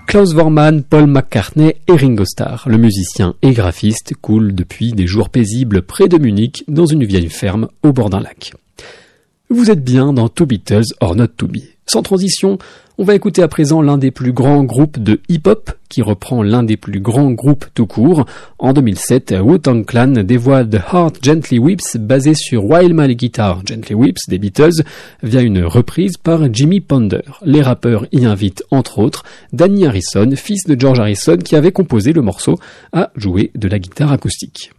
Klaus Voormann, Paul McCartney et Ringo Starr. Le musicien et graphiste coule depuis des jours paisibles près de Munich dans une vieille ferme au bord d'un lac. Vous êtes bien dans Two Beatles or Not To Be. Sans transition, on va écouter à présent l'un des plus grands groupes de hip-hop qui reprend l'un des plus grands groupes tout court. En 2007, Wu-Tang Clan dévoile The Heart Gently Weeps basé sur While My Guitar Gently Weeps des Beatles via une reprise par Jimmy Ponder. Les rappeurs y invitent entre autres Danny Harrison, fils de George Harrison qui avait composé le morceau, à jouer de la guitare acoustique.